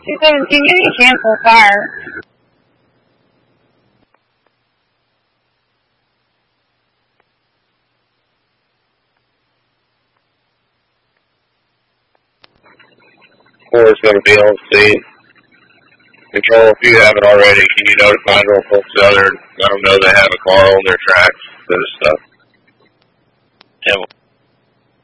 217, give me a cancel fire. Four is going to be on scene. Control, if you haven't already, can you notify Norfolk Southern? Let them know they have a car on their tracks for this stuff. 10